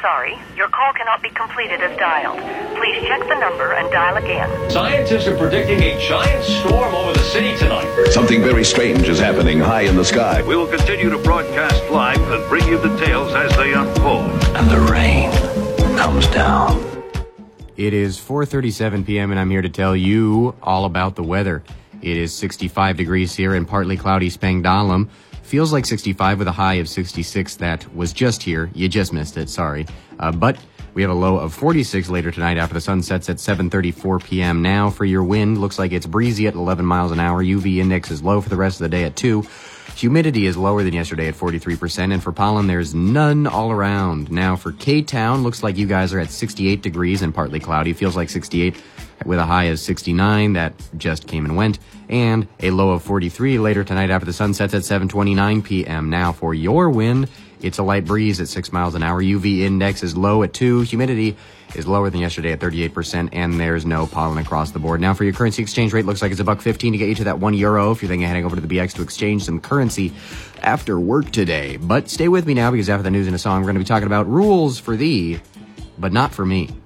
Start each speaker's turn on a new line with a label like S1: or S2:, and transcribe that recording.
S1: sorry. Your call cannot be completed as dialed. Please check the number and dial again.
S2: Scientists are predicting a giant storm over the city tonight.
S3: Something very strange is happening high in the sky.
S4: We will continue to broadcast live and bring you details as they unfold.
S5: And the rain comes down.
S6: It is 4:37 p.m. and I'm here to tell you all about the weather. It is 65 degrees here in partly cloudy Spangdahlem. Feels like 65 with a high of 66. That was just here. You just missed it. Sorry. But we have a low of 46 later tonight after the sun sets at 7:34 p.m. Now for your wind, looks like it's breezy at 11 miles an hour. UV index is low for the rest of the day at 2. Humidity is lower than yesterday at 43%, and for pollen, there's none all around. Now for K-Town, looks like you guys are at 68 degrees and partly cloudy. Feels like 68 with a high of 69. That just came and went. And a low of 43 later tonight after the sun sets at 7:29 p.m. Now for your wind, it's a light breeze at 6 miles an hour. UV index is low at 2. Humidity is lower than yesterday at 38%, and there's no pollen across the board. Now for your currency exchange rate, looks like it's $1.15 to get you to that €1 if you're thinking of heading over to the BX to exchange some currency after work today. But stay with me now, because after the news and a song, we're going to be talking about rules for thee, but not for me.